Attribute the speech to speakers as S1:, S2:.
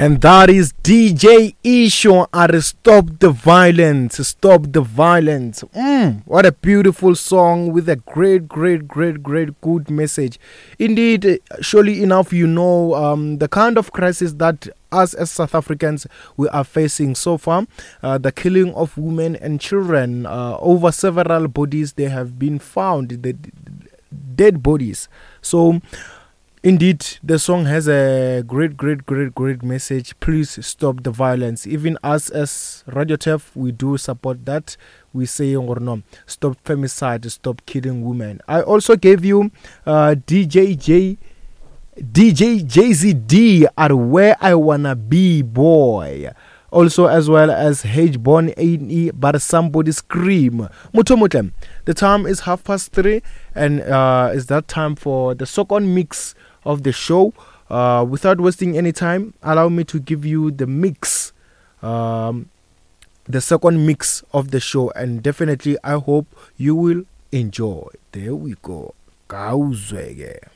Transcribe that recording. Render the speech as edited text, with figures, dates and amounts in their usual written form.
S1: And that is DJ Isho at Stop the Violence. Stop the Violence. What a beautiful song with a great good message. Indeed, surely enough, you know the kind of crisis that us as South Africans we are facing so far. The killing of women and children. Over several bodies they have been found. The dead bodies. So indeed, the song has a great message. Please stop the violence. Even us as Radio Tef, we do support that. We say, or no, stop femicide, stop killing women. I also gave you DJ JZD at Where I Wanna Be Boy. Also, as well as H-Born A&E, But Somebody Scream. Mutomutem. The time is 3:30, and it's that time for the second mix of the show. Without wasting any time, allow me to give you the mix, the second mix of the show, and definitely I hope you will enjoy. There we go. Kauzwege.